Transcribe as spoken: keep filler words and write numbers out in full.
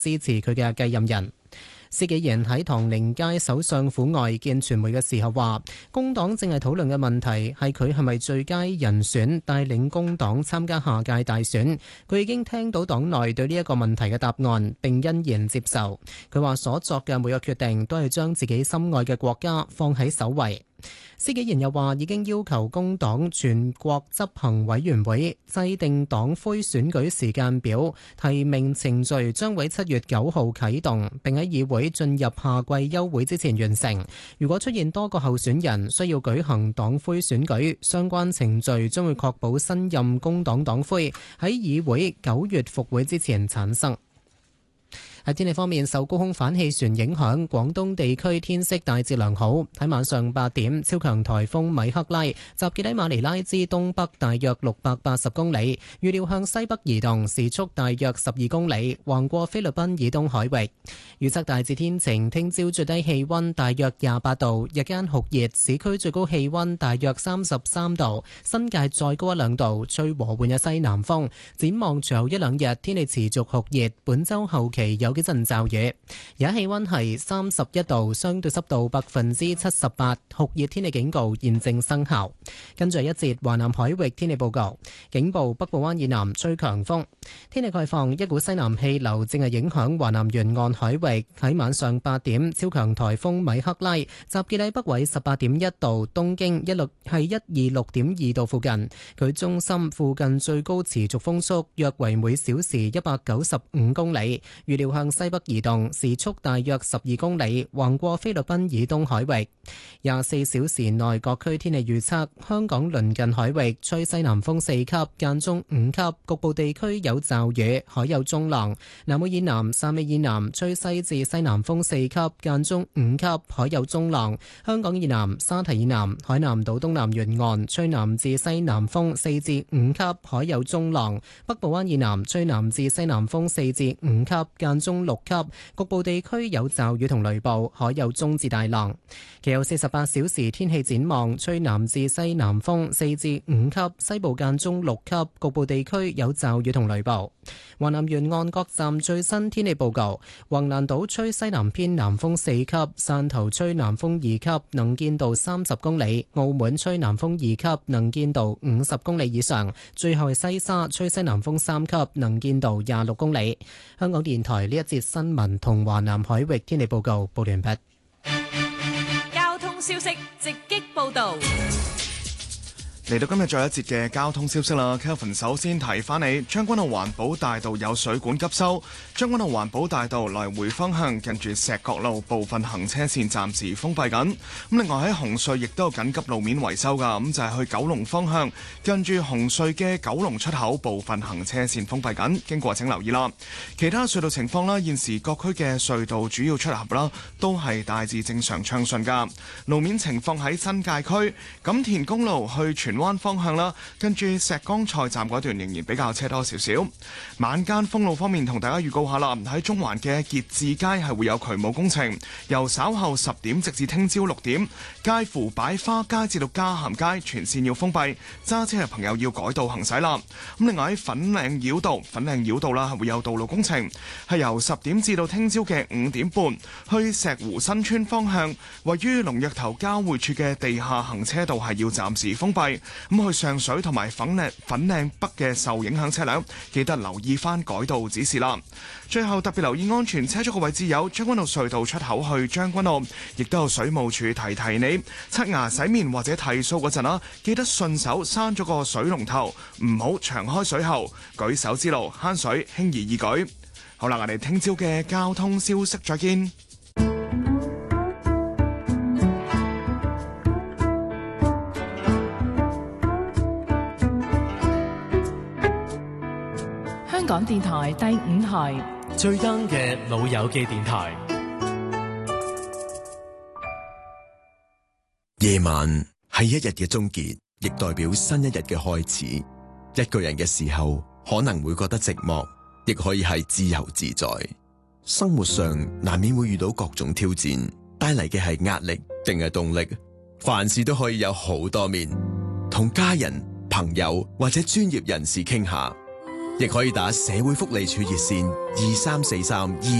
支持佢嘅繼任人。施紀賢喺唐寧街首相府外見傳媒嘅時候話，工黨正係討論嘅問題係佢係咪最佳人選帶領工黨參加下屆大選。佢已經聽到黨內對呢一個問題嘅答案，並欣然接受。佢話所作嘅每個決定都係將自己心愛嘅國家放喺首位。施紀賢又話已經要求工黨全國執行委員會制定黨魁選舉時間表，提名程序將喺七月九號啟動，並喺議會進入夏季休會之前完成。如果出現多個候選人需要舉行黨魁選舉，相關程序將會確保新任工黨黨魁喺議會九月復會之前產生。喺天氣方面，受高空反氣旋影響，廣東地區天色大致良好。喺晚上八點，超強颱風米克拉集結喺馬尼拉之東北大約六百八十公里，預料向西北移動，時速大約十二公里，橫過菲律賓以東海域。預測大致天晴，聽朝最低氣溫大約廿八度，日間酷熱，市區最高氣溫大約三十三度，新界再高一兩度，吹和緩嘅西南風。展望隨後一兩日，天氣持續酷熱，本週後期有有幾陣驟雨，而家氣溫係三十一度，相對濕度百分之七十八，酷熱天氣警告現正生效。跟住一節華南海域天氣報告，警報北部灣以南吹強風。天氣概況，一股西南氣流正係影響華南沿岸海域。喺晚上八點，超強颱風米克拉集結喺北緯十八點一度，東經一六係一二六點二度附近。佢中心附近最高持續風速約為每小時一百九十五公里，預料向西北移動，時速大約十二公里，橫過菲律賓以東海域。廿四小時內各區天氣預測：香港鄰近海域吹西南風四級，間中五級，局部地區有驟雨，海有中浪。南澳以南、汕尾以南吹西至西南風四級，間中五級，海有中浪。香港以南、沙堤以南、海南島東南沿岸吹南至西南風四至五級，海有中浪。北部灣以南吹南至西南風四至五級，間中六級，局部地區有驟雨同雷暴，海有中至大浪。其後四十八小時天氣展望，吹南至西南風四至五級，西部間中六級，局部地區有驟雨同雷暴。華南沿岸各站最新天氣報告：橫瀾島吹西南偏南風四級，汕頭吹南風二級，能見度三十公里；澳門吹南風二級，能見度五十公里以上。最後係西沙吹西南風三級，能見度廿六公里。香港電台呢一節新聞同華南海域天氣報告報完畢。 交通消息直擊報道。 嚟到今日最後一節嘅交通消息啦 Kelvin 首先提翻你，將軍澳環保大道有水管急修，將軍澳環保大道來回方向近住石角路部分行車線暫時封閉緊。咁另外喺紅隧亦都有緊急路面維修噶，咁就係、是、去九龍方向近住紅隧嘅九龍出口部分行車線封閉緊，經過請留意啦。其他隧道情況啦，現時各區嘅隧道主要出口啦都係大致正常暢順噶。路面情況喺新界區錦田公路去荃灣方向啦，跟住石崗菜站嗰段仍然比較車多少少。晚間封路方面，同大家預告下啦，喺中環嘅結志街係會有渠務工程，由稍後十點直至聽朝六點，介乎擺花街至到嘉咸街全線要封閉，揸車嘅朋友要改道行駛啦。咁另外喺粉嶺繞道，粉嶺繞道啦係會有道路工程，係由十點至到聽朝嘅五點半，去石湖新村方向，位於龍躍頭交匯處嘅地下行車道係要暫時封閉。咁去上水同埋粉嶺粉嶺北嘅受影響車輛，記得留意翻改道指示啦。最後特別留意安全車速嘅位置有將軍澳隧道出口去將軍澳，亦都有水務署提提你，刷牙洗面或者剃鬚嗰陣啦，記得順手閂咗個水龍頭，唔好長開水喉，舉手之勞慳水，輕而易舉。好啦，我哋聽朝嘅交通消息再見。 香港電台第五台最 young 嘅老友記電台。 夜晚係一日嘅終結，亦代表新一日嘅開始。一個人嘅時候可能會覺得寂寞，亦可以係自由自在。生活上難免會遇到各種挑戰，帶嚟嘅係壓力定係動力？凡事都可以有好多面，同家人、朋友或者專業人士傾下。 亦可以打社會福利處熱線二三四三二